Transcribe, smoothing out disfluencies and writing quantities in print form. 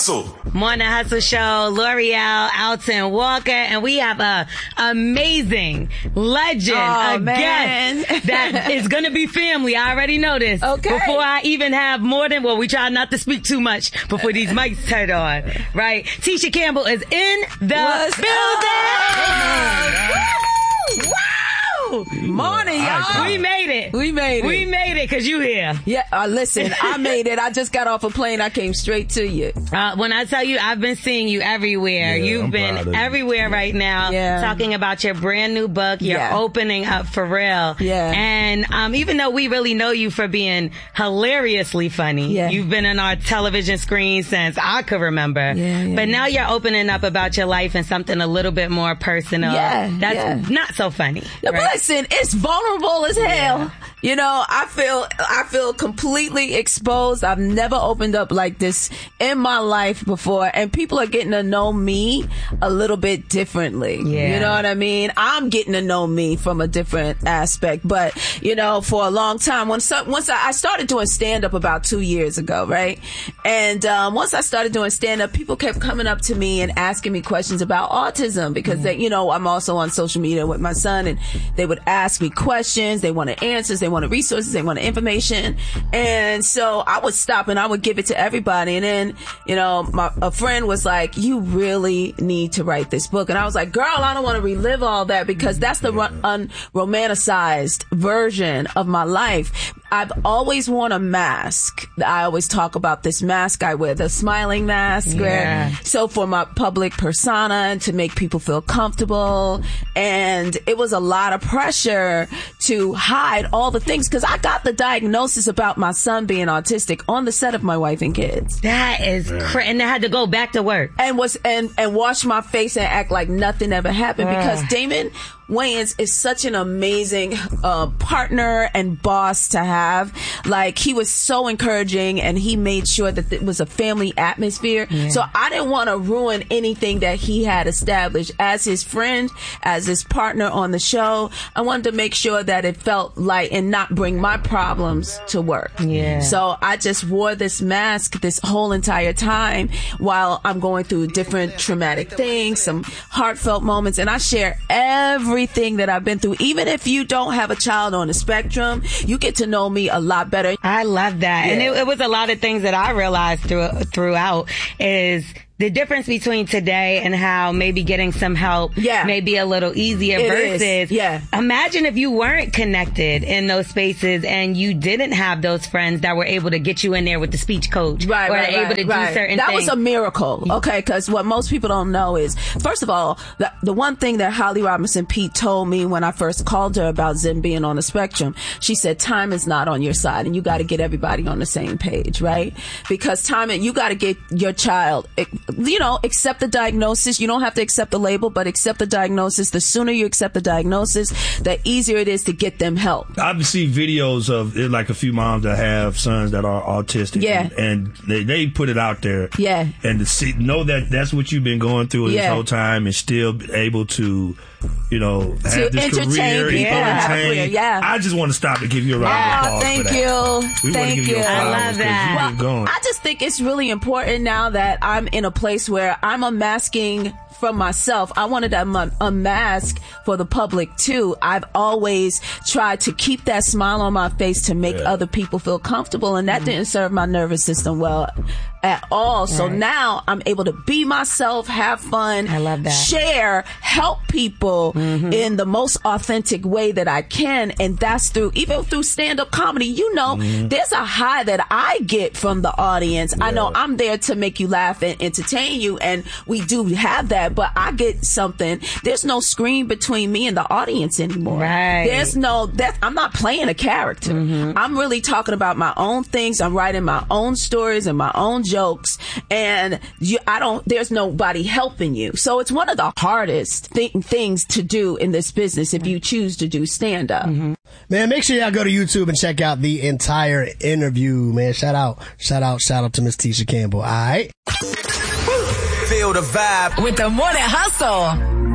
Hustle. Morning Hustle Show, L'Oreal, Alton Walker, and we have a amazing legend, guest that is going to be family. I already know this. Okay. Before I even have more than, we try not to speak too much before these mics turn on, right? Tisha Campbell is in the building. Woo! Morning, y'all. We made it. We made it. We made it because you here. Yeah, listen, I made it. I just got off a plane. I came straight to you. When I tell you, I've been seeing you everywhere. You've been everywhere right now, talking about your brand new book. You're opening up for real. Yeah. And even though we really know you for being hilariously funny, you've been on our television screen since I could remember. But now you're opening up about your life and something a little bit more personal. That's not so funny. Right? Listen, it's vulnerable as hell. You know, I feel completely exposed. I've never opened up like this in my life before, and people are getting to know me a little bit differently. You know what I mean? I'm getting to know me from a different aspect. But, you know, for a long time, once I started doing stand-up about 2 years ago, right? And once I started doing stand-up, people kept coming up to me and asking me questions about autism because, they, you know, I'm also on social media with my son, and they would ask me questions. They wanted answers. They wanted resources. They wanted information. And so I would stop and I would give it to everybody. And then, you know, a friend was like, you really need to write this book. And I was like, girl, I don't want to relive all that because that's the unromanticized version of my life. I've always worn a mask. I always talk about this mask I wear, the smiling mask. So for my public persona and to make people feel comfortable. And it was a lot of pressure to hide all the things because I got the diagnosis about my son being autistic on the set of My Wife and Kids. That is crazy. And I had to go back to work. And wash my face and act like nothing ever happened because Damon Wayans is such an amazing partner and boss to have. Like, he was so encouraging and he made sure that it was a family atmosphere. So I didn't want to ruin anything that he had established as his friend, as his partner on the show. I wanted to make sure that it felt light and not bring my problems to work. So I just wore this mask this whole entire time while I'm going through different traumatic things, some heartfelt moments, and I share everything that I've been through. Even if you don't have a child on the spectrum, you get to know me a lot better. I love that. And it was a lot of things that I realized throughout is the difference between today and how maybe getting some help may be a little easier versus imagine if you weren't connected in those spaces and you didn't have those friends that were able to get you in there with the speech coach able to do certain things. That was a miracle, okay? Because what most people don't know is, first of all, the one thing that Holly Robinson Peete told me when I first called her about Zen being on the spectrum, she said, time is not on your side and you got to get everybody on the same page, right? Because you got to get your child, you know, accept the diagnosis. You don't have to accept the label, but accept the diagnosis. The sooner you accept the diagnosis, the easier it is to get them help. I've seen videos of like a few moms that have sons that are autistic, and they put it out there, and to know that that's what you've been going through this whole time, and still able to, you know, have this career, I just want to stop and give you a round of applause. Thank you. I love that. I just think it's really important now that I'm in a place where I'm unmasking from myself. I wanted to unmask for the public too. I've always tried to keep that smile on my face to make other people feel comfortable, and that didn't serve my nervous system well at all. So now I'm able to be myself, have fun, I love that. Share, help people in the most authentic way that I can. And that's even through stand-up comedy. You know, there's a high that I get from the audience. I know I'm there to make you laugh and entertain you, and we do have that, but I get something. There's no screen between me and the audience anymore. There's I'm not playing a character. I'm really talking about my own things. I'm writing my own stories and my own jokes, and there's nobody helping you. So it's one of the hardest things to do in this business if you choose to do stand-up. Man, make sure y'all go to YouTube and check out the entire interview, man. Shout out to Miss Tisha Campbell. All right. Feel the vibe with the Morning Hustle.